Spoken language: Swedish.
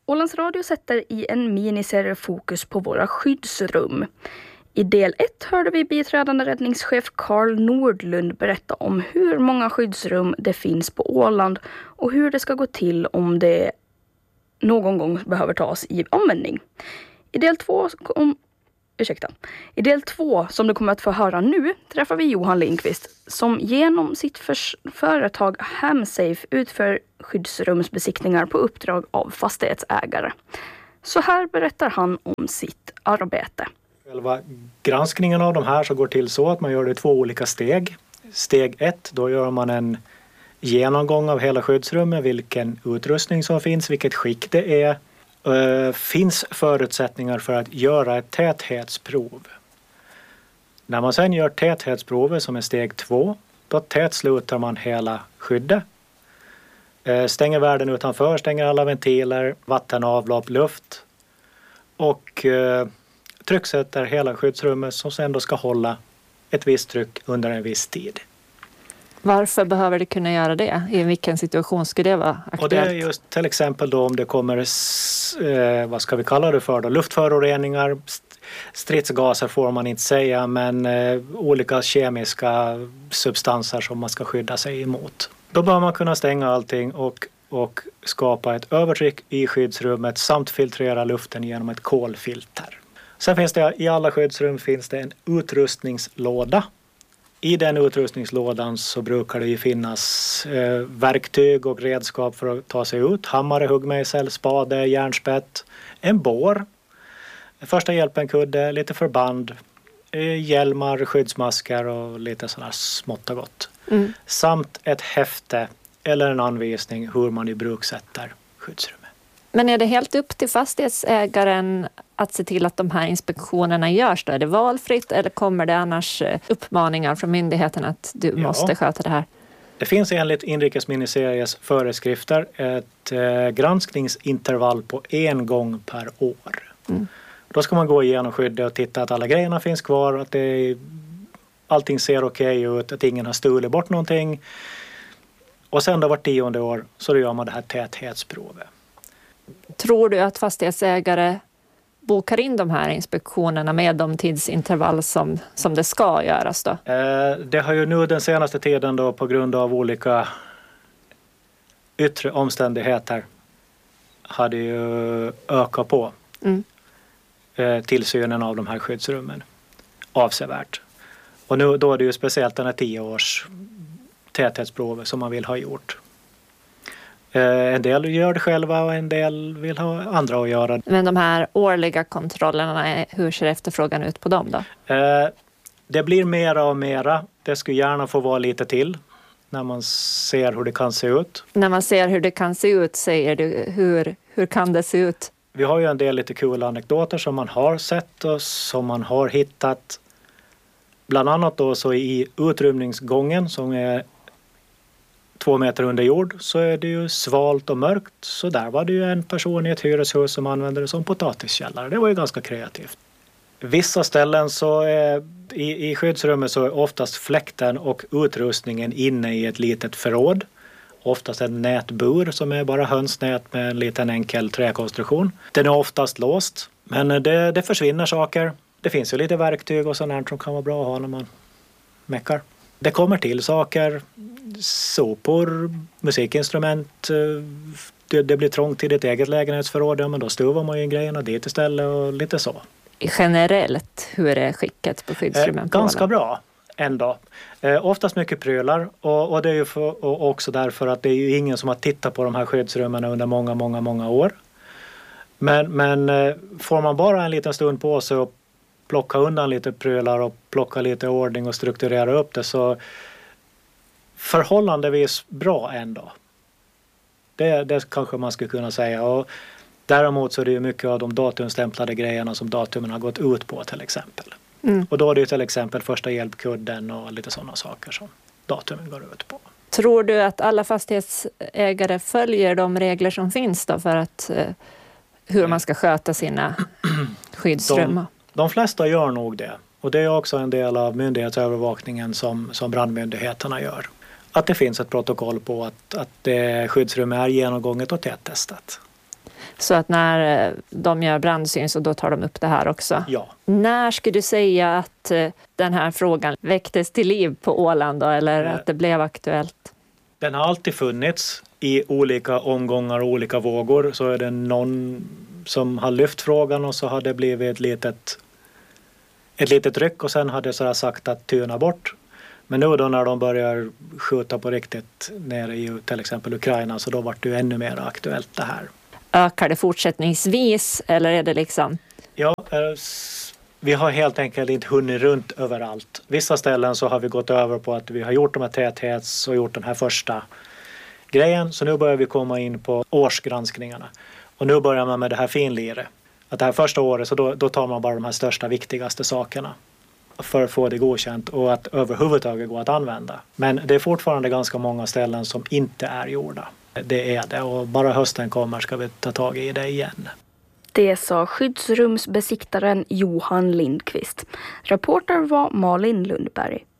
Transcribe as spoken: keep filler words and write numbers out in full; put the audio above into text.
Ålands Radio sätter i en miniserie fokus på våra skyddsrum. I del ett hörde vi biträdande räddningschef Carl Nordlund berätta om hur många skyddsrum det finns på Åland och hur det ska gå till om det någon gång behöver tas i användning. I del två om, ursäkta. I del två som du kommer att få höra nu träffar vi Johan Lindqvist som genom sitt för- företag Hamsafe utför skyddsrumsbesiktningar på uppdrag av fastighetsägare. Så här berättar han om sitt arbete. Själva granskningen av de här så går till så att man gör det i två olika steg. Steg ett, då gör man en genomgång av hela skyddsrummet, vilken utrustning som finns, vilket skick det är. Uh, finns förutsättningar för att göra ett täthetsprov. När man sedan gör täthetsprovet som är steg två, då tätslutar man hela skyddet. Uh, stänger världen utanför, stänger alla ventiler, vatten, avlopp, luft och uh, trycksätter hela skyddsrummet som sedan då ska hålla ett visst tryck under en viss tid. Varför behöver det kunna göra det? I vilken situation skulle det vara aktuellt? Och det är just till exempel då om det kommer, eh, vad ska vi kalla det för då? Luftföroreningar, stridsgaser får man inte säga, men eh, olika kemiska substanser som man ska skydda sig emot. Då bör man kunna stänga allting och, och skapa ett övertryck i skyddsrummet samt filtrera luften genom ett kolfilter. Sen finns det i alla skyddsrum finns det en utrustningslåda. I den utrustningslådan så brukar det ju finnas eh, verktyg och redskap för att ta sig ut. Hammare, huggmejsel, spade, järnspett, en bår, första hjälpen-kudde, lite förband, eh, hjälmar, skyddsmasker och lite sådär smått och gott. Mm. Samt ett häfte eller en anvisning hur man i bruk sätter skyddsrummet. Men är det helt upp till fastighetsägaren att se till att de här inspektionerna görs då? Är det valfritt eller kommer det annars uppmaningar från myndigheten att du ja. måste sköta det här? Det finns enligt inrikesministeriets föreskrifter ett eh, granskningsintervall på en gång per år. Mm. Då ska man gå igenom skyddet och titta att alla grejerna finns kvar, att det, allting ser okej ut, att ingen har stulit bort någonting. Och sen då vart tionde år så gör man det här täthetsprovet. Tror du att fastighetsägare bokar in de här inspektionerna med de tidsintervall som, som det ska göras då? Eh, det har ju nu den senaste tiden då på grund av olika yttre omständigheter hade ju ökat på mm. eh, tillsynen av de här skyddsrummen avsevärt. Och nu då är det ju speciellt den här tio års täthetsprovet som man vill ha gjort. En del gör det själva och en del vill ha andra att göra. Men de här årliga kontrollerna, hur ser efterfrågan ut på dem då? Det blir mera och mera. Det skulle gärna få vara lite till när man ser hur det kan se ut. När man ser hur det kan se ut, säger du, hur, hur kan det se ut? Vi har ju en del lite coola anekdoter som man har sett och som man har hittat. Bland annat då så i utrymningsgången som är två meter under jord så är det ju svalt och mörkt. Så där var det ju en person i ett hyreshus som använde det som potatiskällare. Det var ju ganska kreativt. Vissa ställen så är, i, i skyddsrummet så är oftast fläkten och utrustningen inne i ett litet förråd. Oftast en nätbur som är bara hönsnät med en liten enkel träkonstruktion. Den är oftast låst, men det, det försvinner saker. Det finns ju lite verktyg och sånt som kan vara bra att ha när man meckar. Det kommer till saker, sopor, musikinstrument, det, det blir trångt i ditt eget lägenhetsförråd, ja, men då stuvar man ju grejerna dit istället och lite så. Generellt, hur är skicket på skyddsrummen? Eh, ganska bra ändå. Eh, oftast mycket prylar och, och det är ju för, och också därför att det är ju ingen som har tittat på de här skyddsrummen under många, många, många år. Men, men eh, får man bara en liten stund på sig och plocka undan lite prylar och plocka lite ordning och strukturera upp det så förhållandevis bra ändå. Det, det kanske man skulle kunna säga. Och däremot så är det ju mycket av de datumstämplade grejerna som datumen har gått ut på till exempel. Mm. Och då är det ju till exempel första hjälpkudden och lite sådana saker som datumen går ut på. Tror du att alla fastighetsägare följer de regler som finns då för att eh, hur man ska sköta sina skyddsrum? De, de flesta gör nog det. Och det är också en del av myndighetsövervakningen som, som brandmyndigheterna gör. Att det finns ett protokoll på att, att det skyddsrum är genomgånget och tättestat. Så att när de gör brandsyn så då tar de upp det här också. Ja. När skulle du säga att den här frågan väcktes till liv på Åland då, eller Eh, att det blev aktuellt? Den har alltid funnits i olika omgångar och olika vågor. Så är det någon som har lyft frågan och så har det blivit ett litet, ett litet ryck och sen har det så sagt att tyna bort. Men nu då när de börjar skjuta på riktigt nere i till exempel Ukraina så då var det ju ännu mer aktuellt det här. Ökar det fortsättningsvis eller är det liksom? Ja, vi har helt enkelt inte hunnit runt överallt. Vissa ställen så har vi gått över på att vi har gjort de här täthets och gjort den här första grejen. Så nu börjar vi komma in på årsgranskningarna. Och nu börjar man med det här finlire. Att det här första året så då, då tar man bara de här största viktigaste sakerna för att få det godkänt och att överhuvudtaget gå att använda. Men det är fortfarande ganska många ställen som inte är gjorda. Det är det och bara hösten kommer ska vi ta tag i det igen. Det sa skyddsrumsbesiktaren Johan Lindqvist. Reporter var Malin Lundberg.